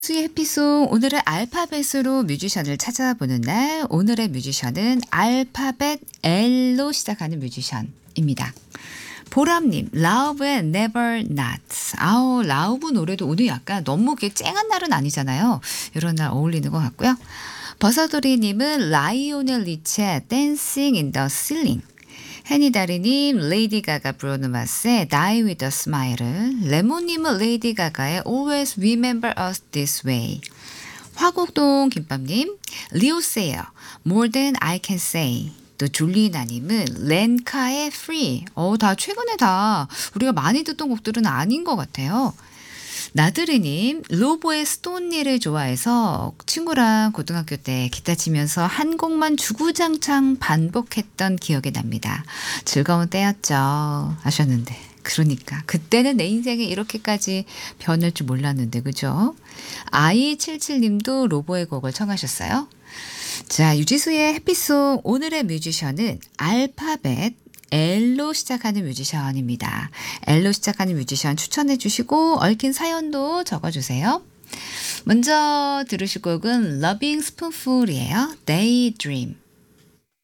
수의 해피송 오늘은 알파벳으로 뮤지션을 찾아보는 날. 오늘의 뮤지션은 알파벳 L로 시작하는 뮤지션입니다. 보람님, Love and Never Not. 아우, 라우브 노래도 오늘 약간 너무 쨍한 날은 아니잖아요. 이런 날 어울리는 것 같고요. 버서돌이님은 라이오넬 리치의 Dancing in the Ceiling. 해니다리님, 레이디 가가 브루노 마스의 Die with a Smile. 레모님은 레이디 가가의 Always Remember Us This Way. 화곡동 김밥님, 리오세요. More Than I Can Say. 또 줄리나님은 렌카의 Free. 다 최근에 다 우리가 많이 듣던 곡들은 아닌 것 같아요. 나들이님, 로보의 스톤리를 좋아해서 친구랑 고등학교 때 기타 치면서 한 곡만 주구장창 반복했던 기억이 납니다. 즐거운 때였죠. 하셨는데. 그러니까 그때는 내 인생에 이렇게까지 변할 줄 몰랐는데, 그죠? 아이77님도 로보의 곡을 청하셨어요. 자, 유지수의 해피송 오늘의 뮤지션은 알파벳 L로 시작하는 뮤지션입니다. L로 시작하는 뮤지션 추천해 주시고 얽힌 사연도 적어주세요. 먼저 들으실 곡은 Loving Spoonful이에요. Daydream.